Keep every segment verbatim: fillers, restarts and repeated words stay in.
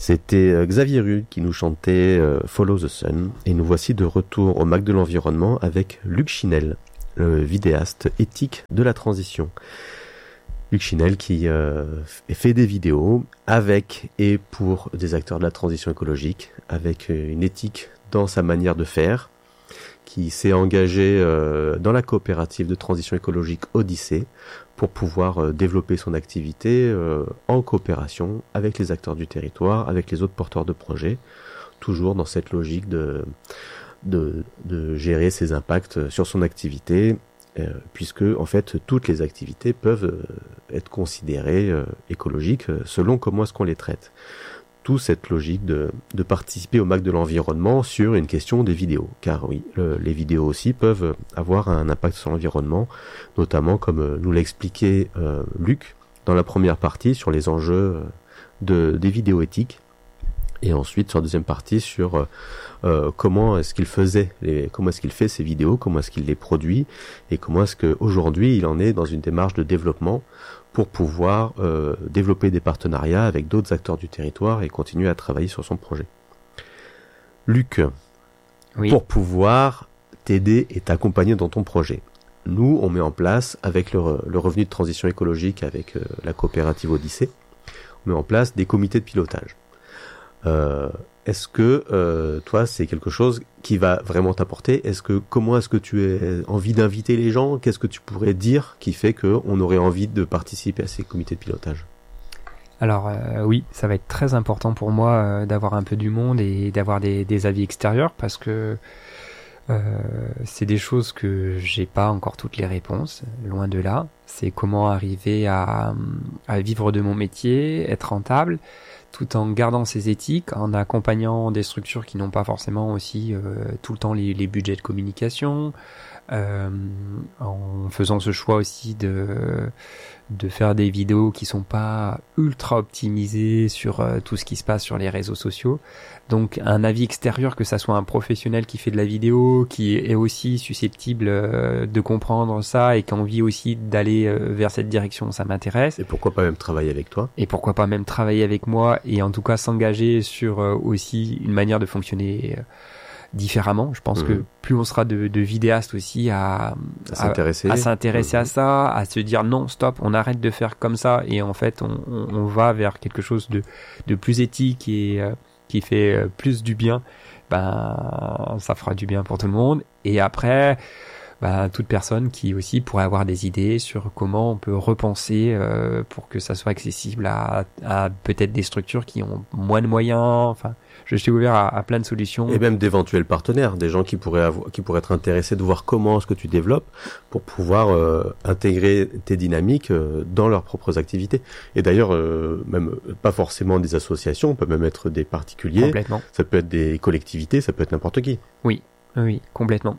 C'était Xavier Rude qui nous chantait euh, Follow the Sun. Et nous voici de retour au Mac de l'Environnement avec Luc Chinel, le vidéaste éthique de la transition. Luc Chinel qui euh, fait des vidéos avec et pour des acteurs de la transition écologique, avec une éthique dans sa manière de faire, qui s'est engagé euh, dans la coopérative de transition écologique Odyssée pour pouvoir euh, développer son activité euh, en coopération avec les acteurs du territoire, avec les autres porteurs de projets, toujours dans cette logique de, de, de gérer ses impacts sur son activité, euh, puisque en fait toutes les activités peuvent euh, être considérées euh, écologiques euh, selon comment est-ce qu'on les traite. Tout cette logique de, de participer au Mac de l'Environnement sur une question des vidéos. Car oui, le, les vidéos aussi peuvent avoir un impact sur l'environnement, notamment comme nous l'a expliqué euh, Luc dans la première partie sur les enjeux de, des vidéos éthiques, et ensuite sur la deuxième partie sur euh, comment est-ce qu'il faisait, les, comment est-ce qu'il fait ces vidéos, comment est-ce qu'il les produit, et comment est-ce qu'aujourd'hui il en est dans une démarche de développement pour pouvoir euh, développer des partenariats avec d'autres acteurs du territoire et continuer à travailler sur son projet. Luc, oui. Pour pouvoir t'aider et t'accompagner dans ton projet, nous, on met en place, avec le, le revenu de transition écologique, avec euh, la coopérative Odyssée, on met en place des comités de pilotage. Euh, est-ce que euh, toi, c'est quelque chose qui va vraiment t'apporter? Est-ce que comment est-ce que tu as envie d'inviter les gens? Qu'est-ce que tu pourrais dire qui fait que on aurait envie de participer à ces comités de pilotage? Alors euh, oui, ça va être très important pour moi euh, d'avoir un peu du monde et d'avoir des, des avis extérieurs, parce que euh, c'est des choses que j'ai pas encore toutes les réponses, loin de là. C'est comment arriver à, à vivre de mon métier, être rentable, tout en gardant ses éthiques, en accompagnant des structures qui n'ont pas forcément aussi euh, tout le temps les, les budgets de communication, euh, en faisant ce choix aussi de de faire des vidéos qui sont pas ultra optimisées sur euh, tout ce qui se passe sur les réseaux sociaux. Donc un avis extérieur, que ça soit un professionnel qui fait de la vidéo, qui est aussi susceptible euh, de comprendre ça et qui a envie aussi d'aller euh, vers cette direction, ça m'intéresse. Et pourquoi pas même travailler avec toi? Et pourquoi pas même travailler avec moi, et en tout cas s'engager sur euh, aussi une manière de fonctionner euh, différemment. Je pense mmh. que plus on sera de, de vidéastes aussi à, à s'intéresser, à, à, s'intéresser mmh. à ça, à se dire non, stop, on arrête de faire comme ça, et en fait on, on, on va vers quelque chose de, de plus éthique et euh, qui fait euh, plus du bien, ben ça fera du bien pour tout le monde. Et après, ben, toute personne qui aussi pourrait avoir des idées sur comment on peut repenser euh, pour que ça soit accessible à, à peut-être des structures qui ont moins de moyens. Enfin, je suis ouvert à, à plein de solutions. Et même d'éventuels partenaires, des gens qui pourraient avoir, qui pourraient être intéressés de voir comment est-ce que tu développes pour pouvoir euh, intégrer tes dynamiques euh, dans leurs propres activités. Et d'ailleurs, euh, même pas forcément des associations, on peut même être des particuliers. Complètement. Ça peut être des collectivités, ça peut être n'importe qui. Oui, oui, complètement.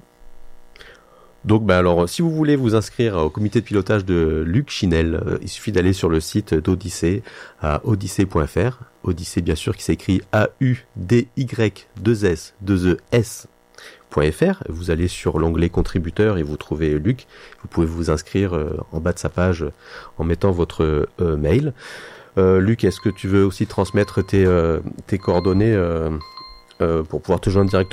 Donc, ben alors, si vous voulez vous inscrire au comité de pilotage de Luc Chinel, euh, il suffit d'aller sur le site d'Odyssée à odyssée point f r. Odyssée, bien sûr, qui s'écrit A U D Y deux S deux E S point f r. Vous allez sur l'onglet contributeur et vous trouvez Luc. Vous pouvez vous inscrire euh, en bas de sa page euh, en mettant votre euh, mail. Euh, Luc, est-ce que tu veux aussi transmettre tes, euh, tes coordonnées euh, euh, pour pouvoir te joindre directement ?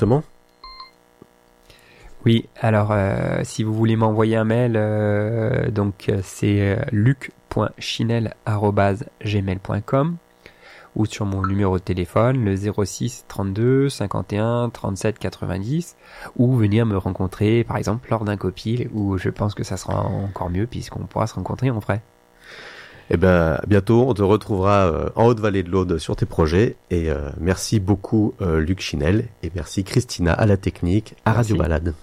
Oui, alors euh, si vous voulez m'envoyer un mail, euh, donc euh, c'est euh, luc point chinel arobase gmail point com, ou sur mon numéro de téléphone, le zéro six trente-deux cinquante et un trente-sept quatre-vingt-dix, ou venir me rencontrer par exemple lors d'un copil, où je pense que ça sera encore mieux puisqu'on pourra se rencontrer en vrai. Eh ben, bientôt, on te retrouvera euh, en Haute-Vallée de l'Aude sur tes projets. Et euh, merci beaucoup, euh, Luc Chinel. Et merci, Christina, à la technique, à Radio Balade.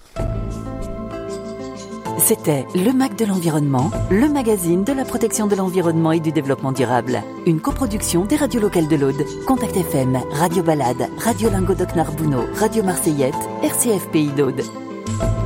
C'était le Mac de l'Environnement, le magazine de la protection de l'environnement et du développement durable. Une coproduction des radios locales de l'Aude, Contact F M, Radio Balade, Radio Languedoc Narbonneau, Radio Marseillette, R C F Pays d'Aude.